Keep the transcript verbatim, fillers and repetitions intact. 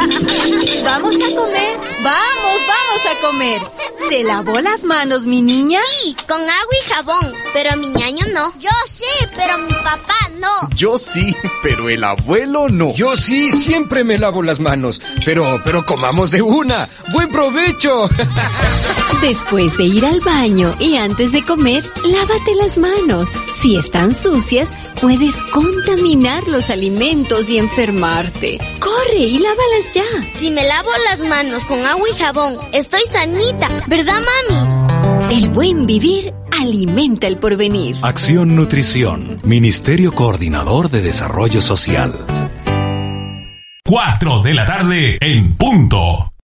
Vamos a comer, vamos, vamos a comer. ¿Se lavó las manos, mi niña? Sí, con agua y jabón, pero mi ñaño no. Yo sí, pero mi papá no. Yo sí, pero el abuelo no. Yo sí, siempre me lavo las manos, pero, pero comamos de una. ¡Buen provecho! Después de ir al baño y antes de comer, lávate las manos. Si están sucias, puedes contaminar los alimentos y enfermarte. ¡Corre y lávalas ya! Si me lavo las manos con agua y jabón, estoy sanita, ¿verdad, mami? El buen vivir alimenta el porvenir. Acción Nutrición, Ministerio Coordinador de Desarrollo Social. Cuatro de la tarde en punto.